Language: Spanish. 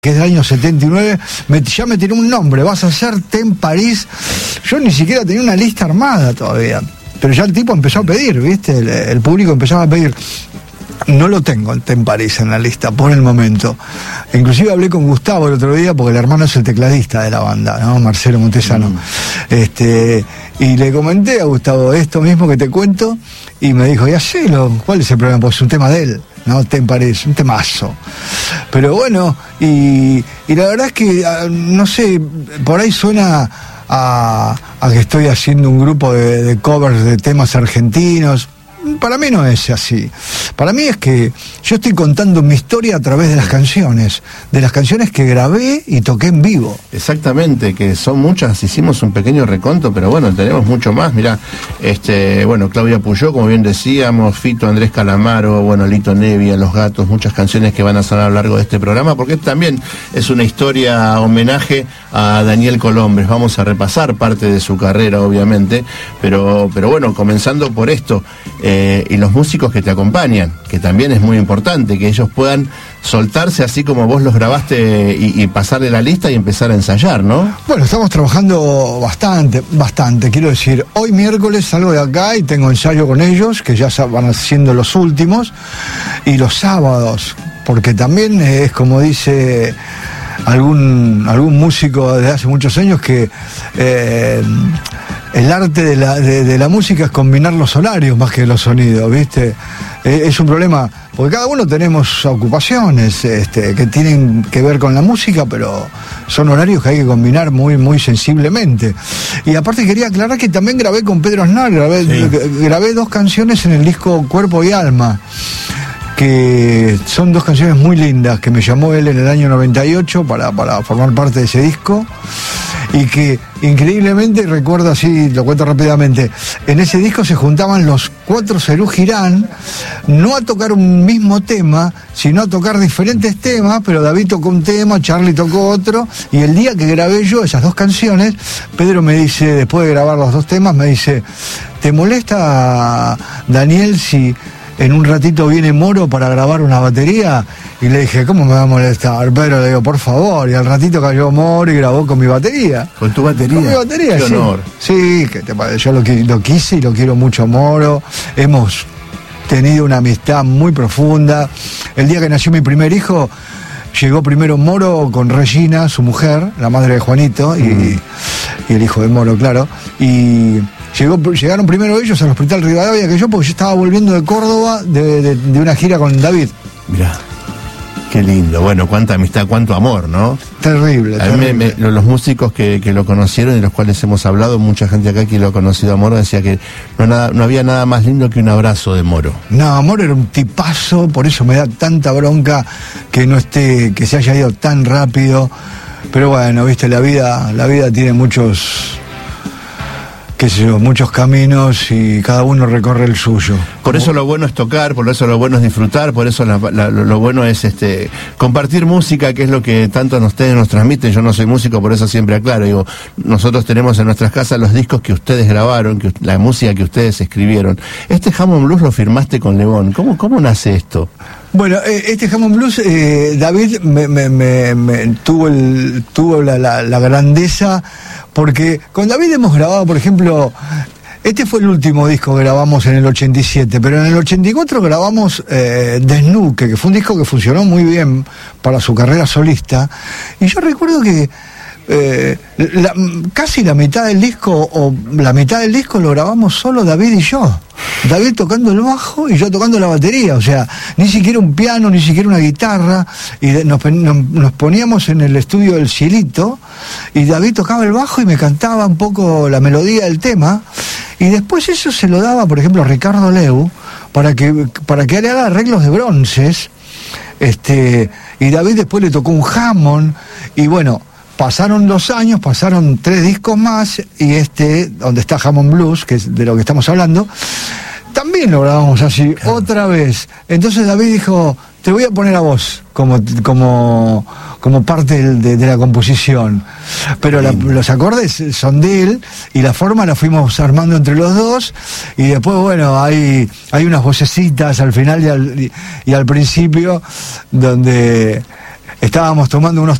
que es del año 79, ya me tiró un nombre, vas a hacer Ten París. Yo ni siquiera tenía una lista armada todavía, pero ya el tipo empezó a pedir, ¿viste? El público empezaba a pedir. No lo tengo el Ten París en la lista por el momento. Inclusive hablé con Gustavo el otro día, porque el hermano es el tecladista de la banda, ¿no? Marcelo Montesano. Y le comenté a Gustavo esto mismo que te cuento, y me dijo, ya sé, ¿cuál es el problema? Pues es un tema de él, ¿no? Ten París, un temazo. Pero bueno, y la verdad es que, no sé, por ahí suena a que estoy haciendo un grupo de covers de temas argentinos. Para mí no es así. Para mí es que yo estoy contando mi historia a través de las canciones que grabé y toqué en vivo. Exactamente, que son muchas. Hicimos un pequeño reconto, pero bueno, tenemos mucho más. Mirá, Claudia Puyó, como bien decíamos, Fito, Andrés Calamaro, bueno, Lito Nevia, Los Gatos, muchas canciones que van a sonar a lo largo de este programa, porque también es una historia homenaje a Daniel Colombres. Vamos a repasar parte de su carrera, obviamente, pero bueno, comenzando por esto. Y los músicos que te acompañan, que también es muy importante, que ellos puedan soltarse así como vos los grabaste y pasarle la lista y empezar a ensayar, ¿no? Bueno, estamos trabajando bastante, quiero decir, hoy miércoles salgo de acá y tengo ensayo con ellos, que ya van siendo los últimos, y los sábados, porque también es como dice algún músico de hace muchos años que el arte de la música es combinar los horarios más que los sonidos, ¿viste? Es un problema, porque cada uno tenemos ocupaciones que tienen que ver con la música, pero son horarios que hay que combinar muy, muy sensiblemente. Y aparte quería aclarar que también grabé con Pedro Aznar, grabé 2 canciones en el disco Cuerpo y Alma, que son 2 canciones muy lindas, que me llamó él en el año 98 para formar parte de ese disco, y que increíblemente, recuerdo así, lo cuento rápidamente, en ese disco se juntaban los 4 Serú Girán, no a tocar un mismo tema, sino a tocar diferentes temas, pero David tocó un tema, Charlie tocó otro, y el día que grabé yo esas 2 canciones, Pedro me dice, después de grabar los 2 temas, me dice, ¿te molesta, Daniel, si en un ratito viene Moro para grabar una batería? Y le dije, ¿cómo me va a molestar? Pero le digo, por favor, y al ratito cayó Moro y grabó con mi batería. ¿Con tu batería? Con mi batería, qué sí. Honor. Sí, yo lo quise y lo quiero mucho a Moro. Hemos tenido una amistad muy profunda. El día que nació mi primer hijo, llegó primero Moro con Regina, su mujer, la madre de Juanito, y el hijo de Moro, claro, y llegaron primero ellos al Hospital Rivadavia que yo, porque yo estaba volviendo de Córdoba de una gira con David. Mirá, qué lindo. Bueno, cuánta amistad, cuánto amor, ¿no? Terrible. A mí los músicos que lo conocieron y los cuales hemos hablado, mucha gente acá que lo ha conocido a Moro decía que no había nada más lindo que un abrazo de Moro. No, Moro era un tipazo, por eso me da tanta bronca que se haya ido tan rápido. Pero bueno, viste, la vida tiene muchos caminos y cada uno recorre el suyo. Por eso lo bueno es tocar, por eso lo bueno es disfrutar, por eso lo bueno es compartir música, que es lo que tanto ustedes nos transmiten. Yo no soy músico, por eso siempre aclaro, digo, nosotros tenemos en nuestras casas los discos que ustedes grabaron, la música que ustedes escribieron. Hammond Blues lo firmaste con Lebón. ¿Cómo nace esto? Bueno, este Hammond Blues, David tuvo la grandeza, porque con David hemos grabado, por ejemplo, este fue el último disco que grabamos en el 87, pero en el 84 grabamos Desnuque, que fue un disco que funcionó muy bien para su carrera solista, y yo recuerdo que casi la mitad del disco lo grabamos solo David y yo. David tocando el bajo y yo tocando la batería, o sea, ni siquiera un piano, ni siquiera una guitarra, y nos poníamos en el estudio del Cielito, y David tocaba el bajo y me cantaba un poco la melodía del tema, y después eso se lo daba, por ejemplo, a Ricardo Leu, para que le haga arreglos de bronces, y David después le tocó un Hammond, y bueno, pasaron 2 años, pasaron 3 discos más, y donde está Hammond Blues, que es de lo que estamos hablando, también lo grabamos así, otra vez. Entonces David dijo, te voy a poner a vos como parte de la composición. Pero los acordes son de él, y la forma la fuimos armando entre los dos, y después, bueno, hay unas vocecitas al final y al principio, donde estábamos tomando unos